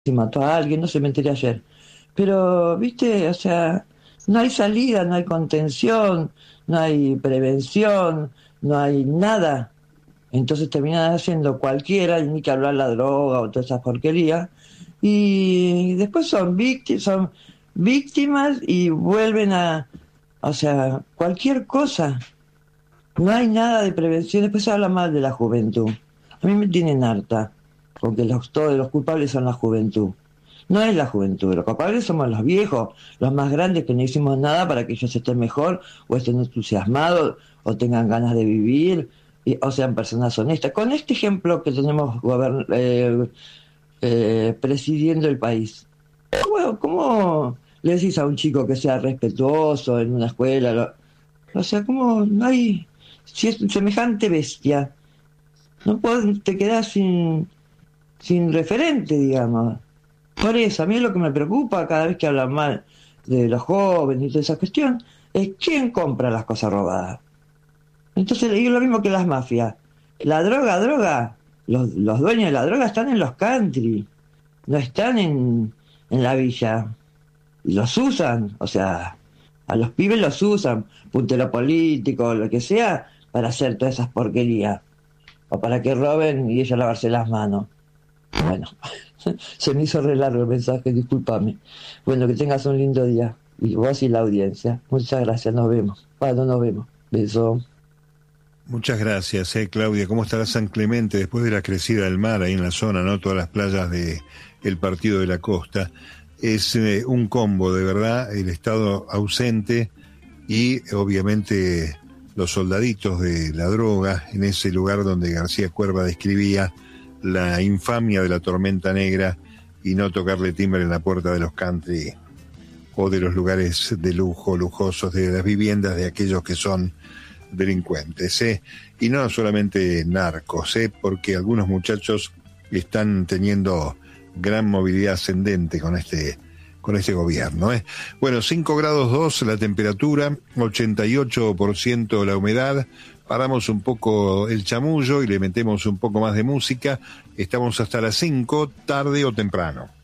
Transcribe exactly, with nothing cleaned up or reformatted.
si mató a alguien, no se me enteré ayer. Pero, viste, o sea, no hay salida, no hay contención, no hay prevención, no hay nada. Entonces terminan haciendo cualquiera, y ni que hablar la droga o todas esas porquerías. Y después son víctimas, son víctimas y vuelven a, o sea, cualquier cosa. No hay nada de prevención. Después se habla mal de la juventud. A mí me tienen harta, porque los, todos los culpables son la juventud. No es la juventud, los culpables somos los viejos, los más grandes que no hicimos nada para que ellos estén mejor, o estén entusiasmados, o tengan ganas de vivir, y- o sean personas honestas. Con este ejemplo que tenemos gobern- eh, eh, presidiendo el país, ¿cómo, cómo le decís a un chico que sea respetuoso en una escuela? Lo- o sea, ¿cómo no hay, si es semejante bestia, no podés- te quedás sin, sin referente, digamos? Por eso, a mí lo que me preocupa cada vez que hablan mal de los jóvenes y toda esa cuestión es quién compra las cosas robadas. Entonces, es lo mismo que las mafias. La droga, droga, los, los dueños de la droga están en los country, no están en, en la villa. Y los usan, o sea, a los pibes los usan, puntero político, lo que sea, para hacer todas esas porquerías. O para que roben y ellos lavarse las manos. Bueno, se me hizo re largo el mensaje, discúlpame. Bueno, que tengas un lindo día. Y vos y la audiencia. Muchas gracias, nos vemos. Bueno, nos vemos. Beso. Muchas gracias, eh, Claudia. ¿Cómo estará San Clemente después de la crecida del mar ahí en la zona, no? Todas las playas de el Partido de la Costa. Es eh, un combo, de verdad, el Estado ausente y obviamente los soldaditos de la droga en ese lugar donde García Cuerva describía la infamia de la tormenta negra y no tocarle timbre en la puerta de los country o de los lugares de lujo, lujosos, de las viviendas de aquellos que son delincuentes, ¿eh? Y no solamente narcos, ¿eh? Porque algunos muchachos están teniendo gran movilidad ascendente con este con este gobierno, ¿eh? Bueno, cinco grados dos la temperatura, ochenta y ocho por ciento la humedad. Paramos un poco el chamullo y le metemos un poco más de música. Estamos hasta las cinco, tarde o temprano.